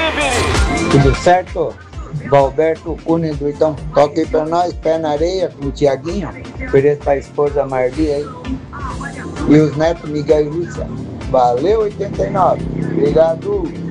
Tudo certo? Valberto Cunha, então toque aí pra nós, pé na areia com o Tiaguinho, ofereço pra esposa Marli aí. E os netos Miguel e Lúcia. Valeu, 89. Obrigado.